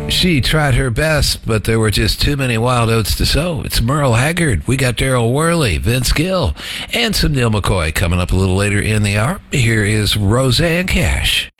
She tried her best, but there were just too many wild oats to sow. It's Merle Haggard. We got Daryl Worley, Vince Gill, and some Neil McCoy coming up a little later in the hour. Here is Roseanne Cash.